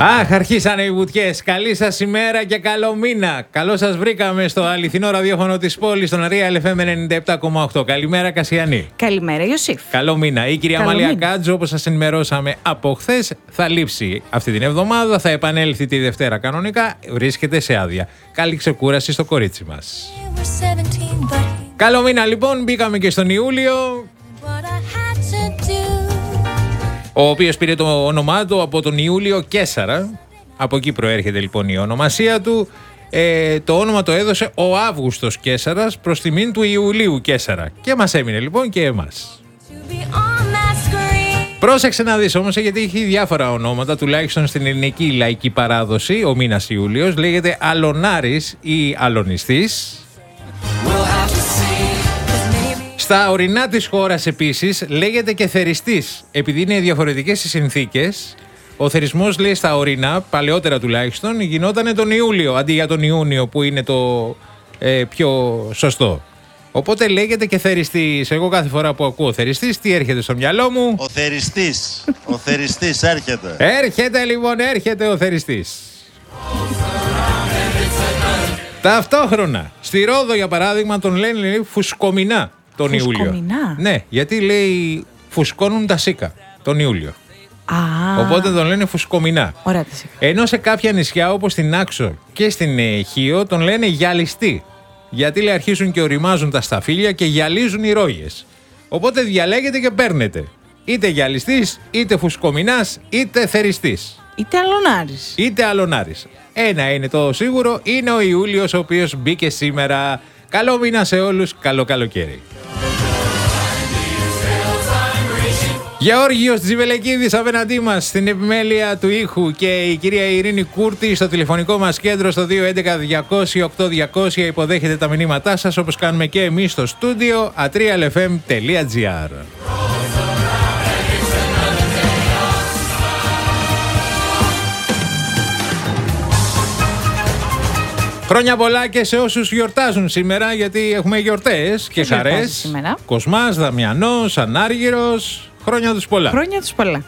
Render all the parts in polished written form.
Αχ, αρχίσανε οι βουτιές. Καλή σας ημέρα και καλό μήνα. Καλώς σας βρήκαμε στο αληθινό ραδιόφωνο της πόλης, στον Real FM 97,8. Καλημέρα, Κασιανή. Καλημέρα, Ιωσήφ. Καλό μήνα. Η κυρία Μαλία Κάτζο, όπως σας ενημερώσαμε από χθες, θα λείψει αυτή την εβδομάδα. Θα επανέλθει τη Δευτέρα κανονικά. Βρίσκεται σε άδεια. Καλή ξεκούραση στο κορίτσι μας. Καλό μήνα, λοιπόν. Μπήκαμε και στον Ιούλιο, ο οποίος πήρε το όνομά του από τον Ιούλιο Καίσαρα. Από εκεί προέρχεται λοιπόν η ονομασία του. Το όνομα το έδωσε ο Αύγουστος Καίσαρας προς τιμήν του Ιουλίου Καίσαρα. Και μας έμεινε λοιπόν και εμάς. Πρόσεξε να δεις όμως, γιατί έχει διάφορα ονόματα, τουλάχιστον στην ελληνική λαϊκή παράδοση. Ο μήνας Ιούλιος λέγεται Αλωνάρης ή Αλωνιστής. Στα ορεινά της χώρας επίσης λέγεται και θεριστής, επειδή είναι διαφορετικές οι συνθήκες. Ο θερισμός, λέει, στα ορεινά, παλαιότερα τουλάχιστον, γινόταν τον Ιούλιο αντί για τον Ιούνιο που είναι το πιο σωστό. Οπότε λέγεται και θεριστής. Εγώ κάθε φορά που ακούω θεριστής, τι έρχεται στο μυαλό μου? Ο θεριστής. Ο θεριστής έρχεται. Έρχεται λοιπόν, έρχεται ο θεριστής. Ταυτόχρονα, στη Ρόδο για παράδειγμα τον λένε φουσκομινά τον Ιούλιο. Ναι, γιατί λέει φουσκώνουν τα σίκα τον Ιούλιο. Οπότε τον λένε φουσκομινά. Ωραία. Ενώ σε κάποια νησιά όπως στην Άξο και στην Χίο τον λένε γυαλιστή. Γιατί λέει αρχίζουν και οριμάζουν τα σταφύλια και γυαλίζουν οι ρόγες. Οπότε διαλέγετε και παίρνετε. Είτε γυαλιστής, είτε φουσκομινάς, είτε θεριστής. Είτε αλωνάρης. Είτε αλωνάρης. Ένα είναι το σίγουρο, είναι ο Ιούλιος ο οποίος μπήκε σήμερα. Καλό μήνα σε όλους, καλό καλοκαίρι. Γεώργιος Τζιβελεκίδης απέναντί μας στην επιμέλεια του ήχου και η κυρία Ειρήνη Κούρτη στο τηλεφωνικό μας κέντρο στο 211-200-8200 υποδέχεται τα μηνύματά σας, όπως κάνουμε και εμείς στο στούντιο atrialfm.gr. Χρόνια πολλά και σε όσους γιορτάζουν σήμερα, γιατί έχουμε γιορτές και χαρές. Κοσμάς, Δαμιανός, Ανάργυρος. Χρόνια τους πολλά. Χρόνια τους πολλά.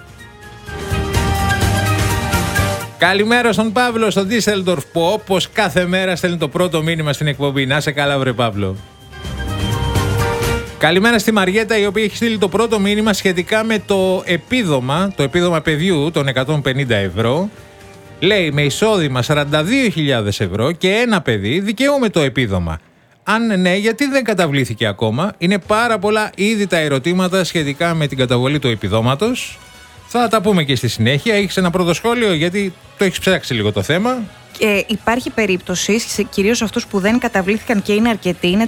Καλημέρα στον Παύλο στο Ντίσελντορφ, που όπως κάθε μέρα στέλνει το πρώτο μήνυμα στην εκπομπή. Να σε καλά, βρε Παύλο. Καλημέρα στη Μαριέτα, η οποία έχει στείλει το πρώτο μήνυμα σχετικά με το επίδομα παιδιού των 150 ευρώ. Λέει, με εισόδημα 42.000 ευρώ και ένα παιδί δικαιούμαι το επίδομα. Αν ναι, γιατί δεν καταβλήθηκε ακόμα? Είναι πάρα πολλά ήδη τα ερωτήματα σχετικά με την καταβολή του επιδόματος. Θα τα πούμε και στη συνέχεια. Έχεις ένα πρώτο σχόλιο, γιατί το έχεις ψάξει λίγο το θέμα. Υπάρχει περίπτωση, κυρίως αυτούς που δεν καταβλήθηκαν και είναι αρκετοί, είναι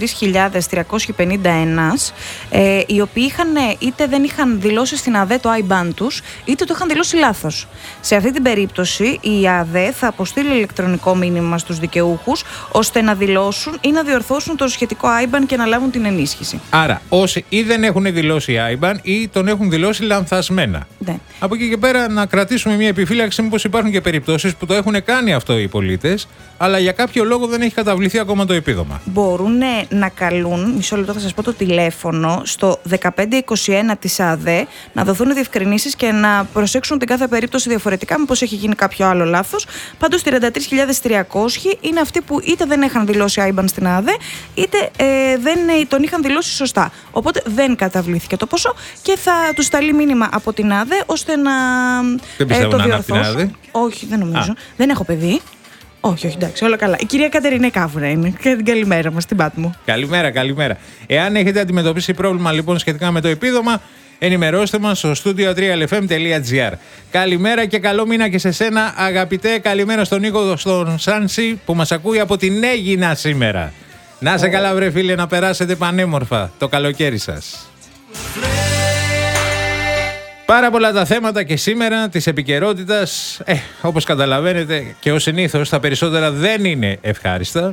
33.351, οι οποίοι είτε δεν είχαν δηλώσει στην ΑΔΕ το IBAN τους, είτε το είχαν δηλώσει λάθος. Σε αυτή την περίπτωση η ΑΔΕ θα αποστείλει ηλεκτρονικό μήνυμα στους δικαιούχους, ώστε να δηλώσουν ή να διορθώσουν το σχετικό IBAN και να λάβουν την ενίσχυση. Άρα όσοι ή δεν έχουν δηλώσει IBAN ή τον έχουν δηλώσει λανθασμένα. Ναι. Από εκεί και πέρα να κρατήσουμε μια επιφύλαξη, μήπως υπάρχουν και περιπτώσεις που το έχουν κάνει αυτό οι πολίτες, αλλά για κάποιο λόγο δεν έχει καταβληθεί ακόμα το επίδομα. Μπορούν να καλούν, μισό λεπτό θα σας πω το τηλέφωνο, στο 1521 της ΑΔΕ, να δοθούν διευκρινήσεις και να προσέξουν την κάθε περίπτωση διαφορετικά, μήπως έχει γίνει κάποιο άλλο λάθος. Πάντως 33.300 είναι αυτοί που είτε δεν είχαν δηλώσει IBAN στην ΑΔΕ, είτε δεν τον είχαν δηλώσει σωστά. Οπότε δεν καταβλήθηκε το ποσό και θα τους σταλεί μήνυμα από την ΑΔΕ, ώστε να το διορθώσουν. Όχι, δεν νομίζω. Δεν έχω παιδί. Όχι, εντάξει, όλα καλά. Η κυρία Κατερίνα Κάβουρα είναι. Καλημέρα μας, την Πάτμο. Καλημέρα. Εάν έχετε αντιμετωπίσει πρόβλημα λοιπόν σχετικά με το επίδομα, ενημερώστε μας στο studio atrialfm.gr. Καλημέρα και καλό μήνα και σε σένα, αγαπητέ. Καλημέρα στον Νίκο, στον Σάνσι, που μας ακούει από την Αίγινα σήμερα. Να σε καλά, βρε φίλε, να περάσετε πανέμορφα το καλοκαίρι σας. Πάρα πολλά τα θέματα και σήμερα της επικαιρότητας, όπως καταλαβαίνετε και ως συνήθως, τα περισσότερα δεν είναι ευχάριστα.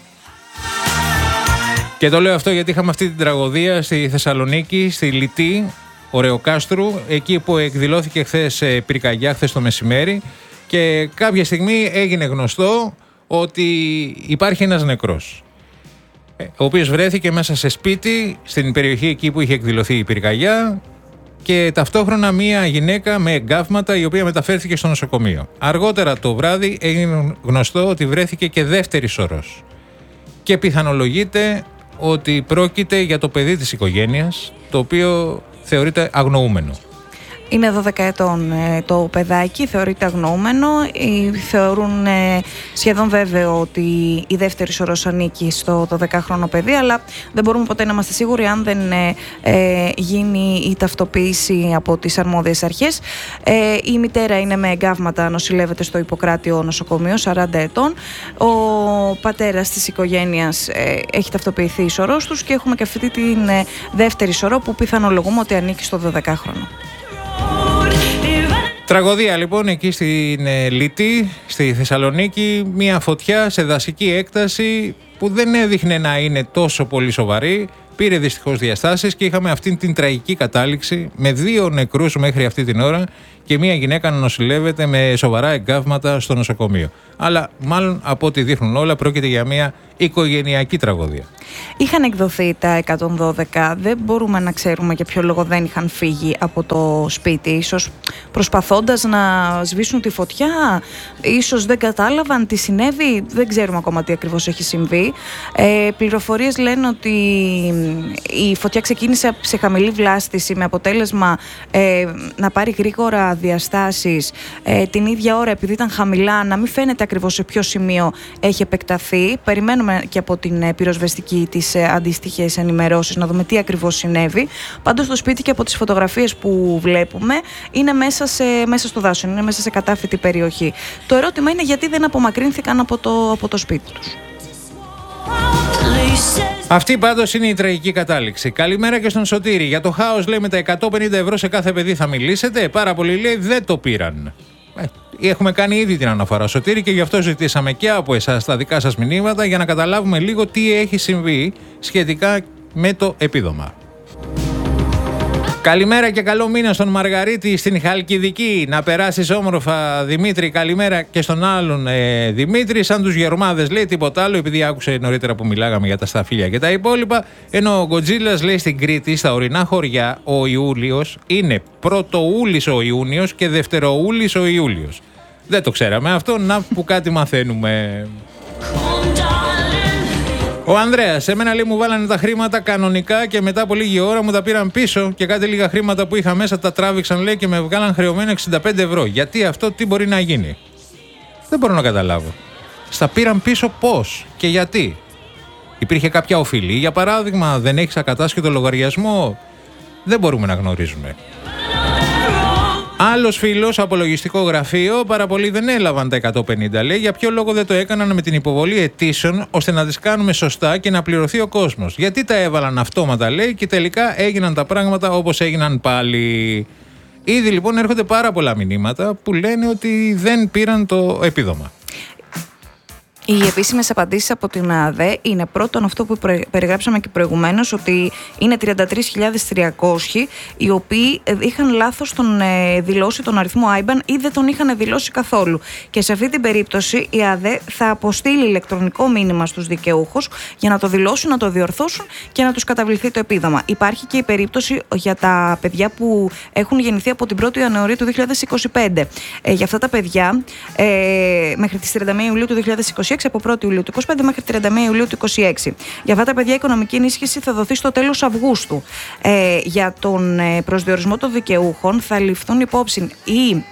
Και το λέω αυτό γιατί είχαμε αυτή την τραγωδία στη Θεσσαλονίκη, στη Λιτή, Ωρεοκάστρου, εκεί που εκδηλώθηκε χθες πυρκαγιά, χθες το μεσημέρι, και κάποια στιγμή έγινε γνωστό ότι υπάρχει ένας νεκρός, ο οποίος βρέθηκε μέσα σε σπίτι στην περιοχή εκεί που είχε εκδηλωθεί η πυρκαγιά. και ταυτόχρονα μία γυναίκα με εγκάβματα η οποία μεταφέρθηκε στο νοσοκομείο. Αργότερα το βράδυ έγινε γνωστό ότι βρέθηκε και δεύτερη σωρός και πιθανολογείται ότι πρόκειται για το παιδί της οικογένειας, το οποίο θεωρείται αγνοούμενο. Είναι 12 ετών το παιδάκι, θεωρείται αγνοούμενο. Θεωρούν σχεδόν βέβαιο ότι η δεύτερη σωρός ανήκει στο 12χρονο παιδί, αλλά δεν μπορούμε ποτέ να είμαστε σίγουροι αν δεν γίνει η ταυτοποίηση από τις αρμόδιες αρχές. Η μητέρα είναι με εγκάβματα, νοσηλεύεται στο Ιπποκράτιο νοσοκομείο, 40 ετών. Ο πατέρας της οικογένειας έχει ταυτοποιηθεί η σωρός τους και έχουμε και αυτή τη δεύτερη σωρό που πιθανολογούμε ότι ανήκει στο 12χρονο. Τραγωδία λοιπόν εκεί στην Λυτή, στη Θεσσαλονίκη, μια φωτιά σε δασική έκταση που δεν έδειχνε να είναι τόσο πολύ σοβαρή, πήρε δυστυχώς διαστάσεις και είχαμε αυτή την τραγική κατάληξη με 2 νεκρούς μέχρι αυτή την ώρα και μια γυναίκα να νοσηλεύεται με σοβαρά εγκάβματα στο νοσοκομείο. Αλλά μάλλον από ό,τι δείχνουν όλα πρόκειται για μια οικογενειακή τραγωδία. Είχαν εκδοθεί τα 112, δεν μπορούμε να ξέρουμε για ποιο λόγο δεν είχαν φύγει από το σπίτι, ίσως προσπαθώντας να σβήσουν τη φωτιά, ίσως δεν κατάλαβαν τι συνέβη, δεν ξέρουμε ακόμα τι ακριβώς έχει συμβεί. Πληροφορίες λένε ότι η φωτιά ξεκίνησε σε χαμηλή βλάστηση με αποτέλεσμα να πάρει γρήγορα διαστάσεις, την ίδια ώρα επειδή ήταν χαμηλά να μην φαίνεται ακριβώς σε ποιο σημείο έχει επεκταθεί. Περιμένουμε και από την πυροσβεστική τις αντίστοιχες ενημερώσεις να δούμε τι ακριβώς συνέβη. Πάντως το σπίτι και από τις φωτογραφίες που βλέπουμε είναι μέσα στο δάσο, είναι μέσα σε κατάφυτη περιοχή. Το ερώτημα είναι γιατί δεν απομακρύνθηκαν από το σπίτι τους. Αυτή πάντως είναι η τραγική κατάληξη. Καλημέρα και στον Σωτήρη. Για το χάος λέει με τα 150 ευρώ σε κάθε παιδί θα μιλήσετε. Πάρα πολλοί λέει δεν το πήραν. Έχουμε κάνει ήδη την αναφορά, Σωτήρη, και γι' αυτό ζητήσαμε και από εσάς τα δικά σας μηνύματα για να καταλάβουμε λίγο τι έχει συμβεί σχετικά με το επίδομα. Καλημέρα και καλό μήνα στον Μαργαρίτη στην Χαλκιδική. Να περάσεις όμορφα, Δημήτρη. Καλημέρα και στον άλλον Δημήτρη. Σαν τους Γερμάδες λέει τίποτα άλλο, επειδή άκουσε νωρίτερα που μιλάγαμε για τα σταφύλια και τα υπόλοιπα. Ενώ ο Γκοτζίλας λέει στην Κρήτη, στα ορεινά χωριά, ο Ιούλιος είναι πρωτοούλης ο Ιούνιος και δευτεροούλης ο Ιούλιος. Δεν το ξέραμε αυτό, να που κάτι μαθαίνουμε. Ο Ανδρέας, εμένα λέει μου βάλανε τα χρήματα κανονικά και μετά από λίγη ώρα μου τα πήραν πίσω και κάτι λίγα χρήματα που είχα μέσα τα τράβηξαν λέει και με βγάλαν χρεωμένο 65 ευρώ. Γιατί αυτό τι μπορεί να γίνει? Δεν μπορώ να καταλάβω. Στα πήραν πίσω πώς και γιατί? Υπήρχε κάποια οφειλή, για παράδειγμα, δεν έχεις ακατάσχετο λογαριασμό? Δεν μπορούμε να γνωρίζουμε. Άλλος φίλος από λογιστικό γραφείο, πάρα πολλοί δεν έλαβαν τα 150 λέει. Για ποιο λόγο δεν το έκαναν με την υποβολή αιτήσεων ώστε να τις κάνουμε σωστά και να πληρωθεί ο κόσμος? Γιατί τα έβαλαν αυτόματα λέει και τελικά έγιναν τα πράγματα όπως έγιναν πάλι? Ήδη λοιπόν έρχονται πάρα πολλά μηνύματα που λένε ότι δεν πήραν το επίδομα. Οι επίσημες απαντήσεις από την ΑΔΕ είναι πρώτον αυτό που περιγράψαμε και προηγουμένως, ότι είναι 33.300 οι οποίοι είχαν λάθος δηλώσει τον αριθμό IBAN ή δεν τον είχαν δηλώσει καθόλου. Και σε αυτή την περίπτωση η ΑΔΕ θα αποστείλει ηλεκτρονικό μήνυμα στους δικαιούχους για να το δηλώσουν, να το διορθώσουν και να τους καταβληθεί το επίδομα. Υπάρχει και η περίπτωση για τα παιδιά που έχουν γεννηθεί από την 1η Ιανουαρίου του 2025. Για αυτά τα παιδιά μέχρι τις 31 Ιουλίου του 2026, από 1η Ιουλίου του 2025 μέχρι 31 Ιουλίου του 2026. Για αυτά τα παιδιά η οικονομική ενίσχυση θα δοθεί στο τέλος Αυγούστου. Για τον προσδιορισμό των δικαιούχων θα ληφθούν υπόψη οι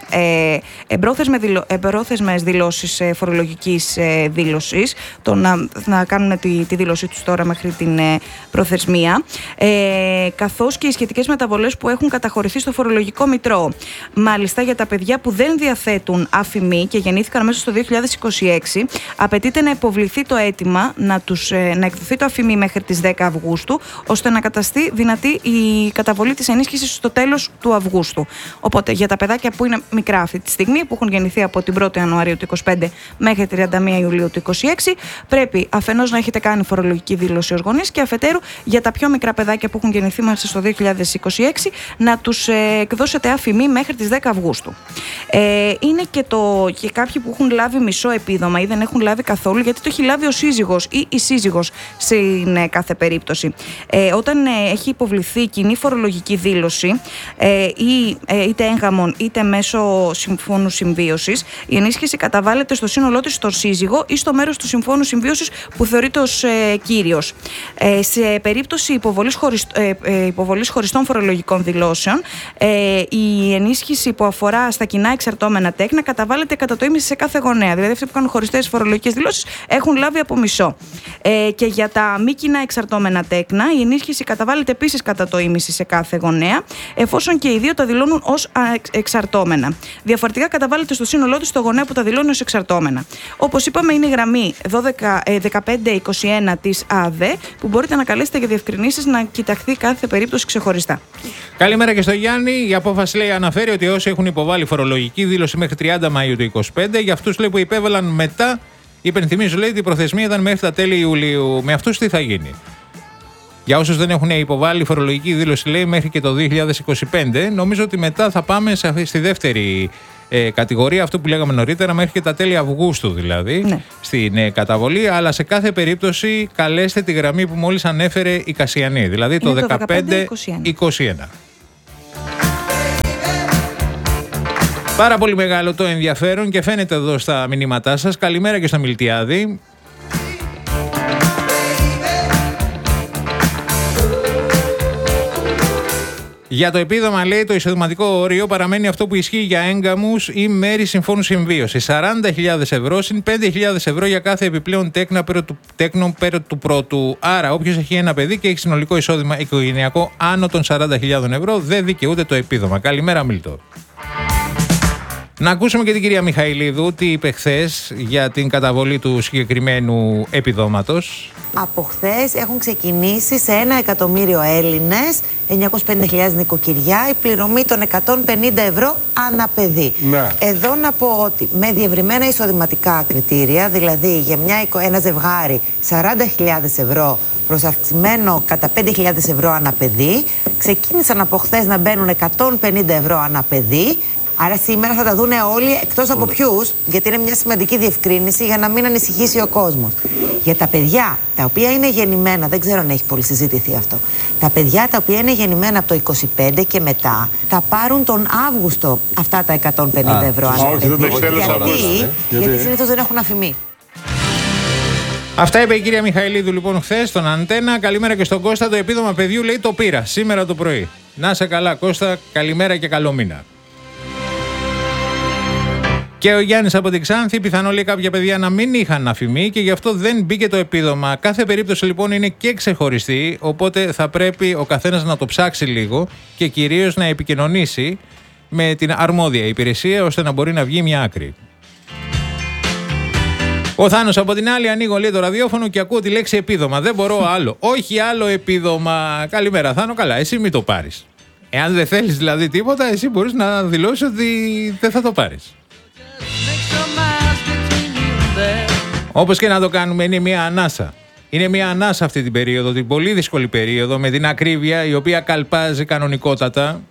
εμπρόθεσμες δηλώσεις φορολογικής δήλωσης, να κάνουν τη δήλωσή τους τώρα μέχρι την προθεσμία, καθώς και οι σχετικές μεταβολές που έχουν καταχωρηθεί στο φορολογικό μητρό. Μάλιστα, για τα παιδιά που δεν διαθέτουν αφημί και γεννήθηκαν μέσα στο 2026, απαιτείται να υποβληθεί το αίτημα να εκδοθεί το αφημί μέχρι τις 10 Αυγούστου, ώστε να καταστεί δυνατή η καταβολή της ενίσχυσης στο τέλος του Αυγούστου. Οπότε για τα παιδάκια που είναι μικρά αυτή τη στιγμή, που έχουν γεννηθεί από την 1η Ιανουαρίου του 2025 μέχρι 31 Ιουλίου του 2026, πρέπει αφενός να έχετε κάνει φορολογική δήλωση ως γονείς και αφετέρου για τα πιο μικρά παιδάκια που έχουν γεννηθεί μέσα στο 2026 να τους εκδώσετε αφημί μέχρι τις 10 Αυγούστου. Είναι και κάποιοι που έχουν λάβει μισό επίδομα ή δεν έχουν λάβει λάβει καθόλου, γιατί το έχει λάβει ο σύζυγος ή η σύζυγος στην κάθε περίπτωση. Όταν έχει υποβληθεί κοινή φορολογική δήλωση, είτε έγγαμον είτε μέσω συμφώνου συμβίωσης, η ενίσχυση καταβάλλεται στο σύνολό της στον σύζυγο ή στο μέρος του συμφώνου συμβίωσης που θεωρείται ως κύριος. Σε περίπτωση υποβολής χωριστών φορολογικών δηλώσεων, η ενίσχυση που αφορά στα κοινά εξαρτώμενα τέκνα καταβάλλεται κατά το ίμιση σε κάθε γονέα. Δηλαδή, αυτοί που κάνουν χωριστές φορολογικές δηλώσεις έχουν λάβει από μισό. Και για τα μη κοινά εξαρτώμενα τέκνα, η ενίσχυση καταβάλλεται επίσης κατά το ίμιση σε κάθε γονέα, εφόσον και οι δύο τα δηλώνουν ως εξαρτώμενα. Διαφορετικά καταβάλλεται στο σύνολό της το γονέα που τα δηλώνει ως εξαρτώμενα. Όπως είπαμε, είναι η γραμμή 1521 της ΑΔΕ, που μπορείτε να καλέσετε για διευκρινήσεις, να κοιταχθεί κάθε περίπτωση ξεχωριστά. Καλημέρα και στο Γιάννη. Η απόφαση, λέει, αναφέρει ότι όσοι έχουν υποβάλει φορολογική δήλωση μέχρι 30 Μαΐου του 2025, για αυτούς, λέει, που υπέβαλαν μετά, υπενθυμίζω, λέει, ότι η προθεσμία ήταν μέχρι τα τέλη Ιουλίου. Με αυτούς τι θα γίνει? Για όσους δεν έχουν υποβάλει φορολογική δήλωση, λέει, μέχρι και το 2025, νομίζω ότι μετά θα πάμε στη δεύτερη κατηγορία, αυτό που λέγαμε νωρίτερα, μέχρι και τα τέλη Αυγούστου δηλαδή, ναι, στην καταβολή. Αλλά σε κάθε περίπτωση καλέστε τη γραμμή που μόλις ανέφερε η Κασιανή, δηλαδή το 1521. Πάρα πολύ μεγάλο το ενδιαφέρον και φαίνεται εδώ στα μηνύματά σας. Καλημέρα και στο Μιλτιάδη. Για το επίδομα, λέει, το εισοδηματικό όριο παραμένει αυτό που ισχύει για έγκαμους ή μέρη συμφώνου συμβίωσης. 40.000 ευρώ συν 5.000 ευρώ για κάθε επιπλέον τέκνο πέρα του πρώτου. Άρα, όποιος έχει ένα παιδί και έχει συνολικό εισόδημα οικογενειακό άνω των 40.000 ευρώ, δεν δικαιούται το επίδομα. Καλημέρα, Μίλτο. Να ακούσουμε και την κυρία Μιχαηλίδου τι είπε χθες για την καταβολή του συγκεκριμένου επιδόματος. Από χθες έχουν ξεκινήσει σε 1 εκατομμύριο Έλληνες, 950.000 νοικοκυριά, η πληρωμή των 150 ευρώ ανά παιδί. Ναι. Εδώ να πω ότι με διευρυμένα εισοδηματικά κριτήρια, δηλαδή για ένα ζευγάρι 40.000 ευρώ προς αυξημένο κατά 5.000 ευρώ ανά παιδί, ξεκίνησαν από χθες να μπαίνουν 150 ευρώ ανά παιδί. Άρα σήμερα θα τα δούνε όλοι, εκτός από ποιους, γιατί είναι μια σημαντική διευκρίνηση για να μην ανησυχήσει ο κόσμος. Για τα παιδιά τα οποία είναι γεννημένα, δεν ξέρω αν έχει πολύ συζητηθεί αυτό, τα παιδιά τα οποία είναι γεννημένα από το 25 και μετά θα πάρουν τον Αύγουστο αυτά τα 150 ευρώ ανά παιδί. Γιατί συνήθως δεν έχουν αφημί. Αυτά είπε η κυρία Μιχαηλίδου λοιπόν χθες στον Αντένα. Καλημέρα και στον Κώστα. Το επίδομα παιδιού, λέει, το πήρα σήμερα το πρωί. Να σε καλά, Κώστα, καλημέρα και καλό μήνα. Και ο Γιάννης από την Ξάνθη, πιθανό, λέει, κάποια παιδιά να μην είχαν αφημί και γι' αυτό δεν μπήκε το επίδομα. Κάθε περίπτωση λοιπόν είναι και ξεχωριστή, οπότε θα πρέπει ο καθένας να το ψάξει λίγο και κυρίως να επικοινωνήσει με την αρμόδια υπηρεσία ώστε να μπορεί να βγει μια άκρη. Ο Θάνος από την άλλη, ανοίγω, λέει, το ραδιόφωνο και ακούω τη λέξη επίδομα. Δεν μπορώ άλλο. Όχι άλλο επίδομα. Καλημέρα, Θάνο, καλά, εσύ μην το πάρεις. Εάν δεν θέλεις δηλαδή τίποτα, εσύ μπορείς να δηλώσεις ότι δεν θα το πάρεις. Όπως και να το κάνουμε, είναι μια ανάσα. Είναι μια ανάσα αυτή την περίοδο, την πολύ δύσκολη περίοδο, με την ακρίβεια η οποία καλπάζει κανονικότατα.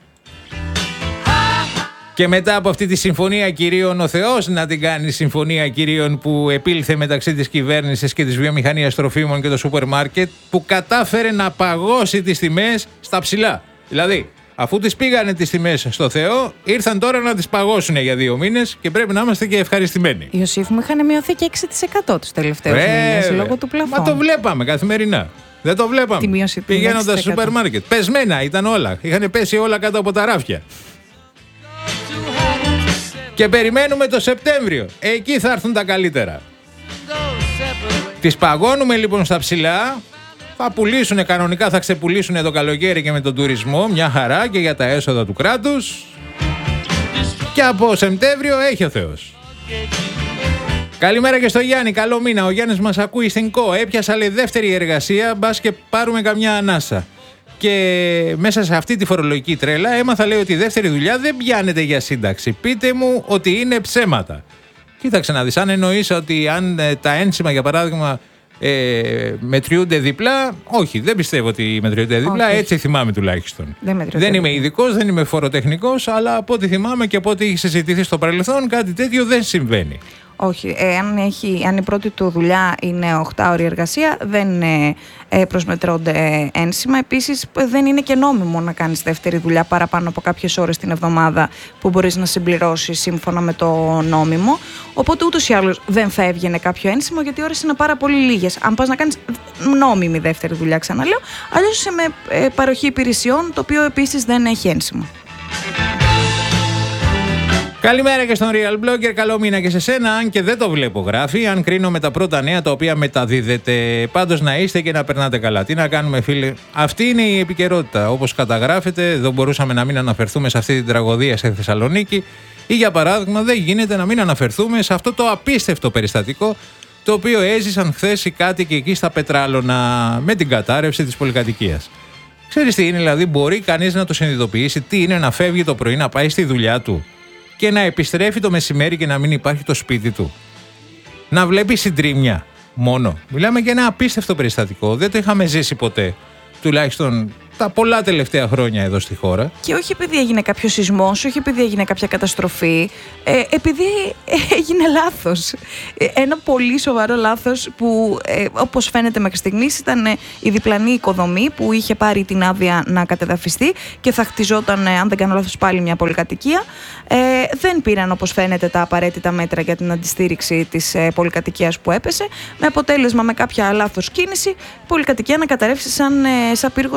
Και μετά από αυτή τη συμφωνία κυρίων, ο Θεός να την κάνει συμφωνία κυρίων που επήλθε μεταξύ της κυβέρνησης και της βιομηχανίας τροφίμων και το σούπερ μάρκετ, που κατάφερε να παγώσει τις τιμές στα ψηλά. Δηλαδή, αφού τις πήγανε τις τιμές στο Θεό, ήρθαν τώρα να τις παγώσουν για 2 μήνες και πρέπει να είμαστε και ευχαριστημένοι. Ιωσήφ μου, είχαν μειωθεί και 6% τους τελευταίους μήνες λόγω του πλαφών. Μα το βλέπαμε καθημερινά. Δεν το βλέπαμε. Πηγαίνοντας στο σούπερ μάρκετ. Πεσμένα ήταν όλα. Είχαν πέσει όλα κάτω από τα ράφια. Και περιμένουμε το Σεπτέμβριο. Εκεί θα έρθουν τα καλύτερα. Τις παγώνουμε λοιπόν στα ψηλά. Θα πουλήσουν κανονικά, θα ξεπουλήσουν το καλοκαίρι και με τον τουρισμό. Μια χαρά και για τα έσοδα του κράτους. Και από Σεπτέμβριο έχει ο Θεός. Καλημέρα και στο Γιάννη, καλό μήνα. Ο Γιάννης μας ακούει στην ΚΟ. Έπιασα, λέει, δεύτερη εργασία, μπας και πάρουμε καμιά ανάσα. Και μέσα σε αυτή τη φορολογική τρέλα έμαθα, λέει, ότι η δεύτερη δουλειά δεν πιάνεται για σύνταξη. Πείτε μου ότι είναι ψέματα. Κοίταξε να δεις, αν εννοείς ότι αν τα ένσημα, για παράδειγμα, μετριούνται διπλά, όχι, δεν πιστεύω ότι μετριούνται διπλά, όχι. Έτσι θυμάμαι τουλάχιστον. Δεν είμαι ειδικός, δεν είμαι φοροτεχνικός, αλλά από ό,τι θυμάμαι και από ό,τι έχει συζητηθεί στο παρελθόν, κάτι τέτοιο δεν συμβαίνει. Όχι. Αν η πρώτη του δουλειά είναι 8ωρη εργασία, δεν προσμετρώνται ένσημα. Επίσης, δεν είναι και νόμιμο να κάνεις δεύτερη δουλειά παραπάνω από κάποιες ώρες την εβδομάδα που μπορείς να συμπληρώσεις σύμφωνα με το νόμιμο. Οπότε ούτως ή άλλως δεν θα έβγαινε κάποιο ένσημο, γιατί οι ώρες είναι πάρα πολύ λίγες. Αν πας να κάνεις νόμιμη δεύτερη δουλειά, ξαναλέω, αλλιώς είσαι με παροχή υπηρεσιών, το οποίο επίσης δεν έχει ένσημο. Καλημέρα και στον Real Blogger, καλό μήνα και σε σένα, αν και δεν το βλέπω γράφει, αν κρίνω με τα πρώτα νέα τα οποία μεταδίδεται. Πάντως να είστε και να περνάτε καλά. Τι να κάνουμε φίλοι, αυτή είναι η επικαιρότητα. Όπως καταγράφεται, δεν μπορούσαμε να μην αναφερθούμε σε αυτή την τραγωδία στη Θεσσαλονίκη ή για παράδειγμα δεν γίνεται να μην αναφερθούμε σε αυτό το απίστευτο περιστατικό το οποίο έζησαν χθες οι κάτοικοι εκεί στα Πετράλωνα με την κατάρρευση της πολυκατοικίας. Ξέρεις τι είναι, δηλαδή μπορεί κανείς να το συνειδητοποιήσει τι είναι να φεύγει το πρωί να πάει στη δουλειά του και να επιστρέφει το μεσημέρι και να μην υπάρχει το σπίτι του. Να βλέπει συντρίμμια μόνο. Μιλάμε για ένα απίστευτο περιστατικό. Δεν το είχαμε ζήσει ποτέ. Τουλάχιστον τα πολλά τελευταία χρόνια εδώ στη χώρα. Και όχι επειδή έγινε κάποιο σεισμός, όχι επειδή έγινε κάποια καταστροφή, επειδή έγινε λάθος. Ένα πολύ σοβαρό λάθος που όπως φαίνεται μέχρι στιγμής ήταν η διπλανή οικοδομή που είχε πάρει την άδεια να κατεδαφιστεί και θα χτιζόταν, αν δεν κάνω λάθος, πάλι μια πολυκατοικία. Δεν πήραν όπως φαίνεται τα απαραίτητα μέτρα για την αντιστήριξη της πολυκατοικίας που έπεσε, με αποτέλεσμα με κάποια λάθος κίνηση η πολυκατοικία να καταρρεύσει σαν πύργο